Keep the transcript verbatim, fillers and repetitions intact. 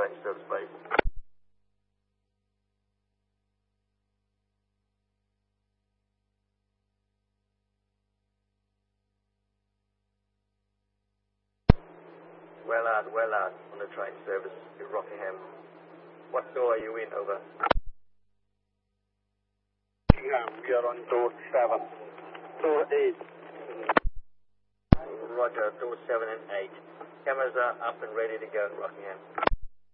train service base. Well out, well out on the train service to Rockingham. What door are you in, over? Rockingham, we are on door seven. Door eight. Roger, door seven and eight. Cameras are up and ready to go in Rockingham.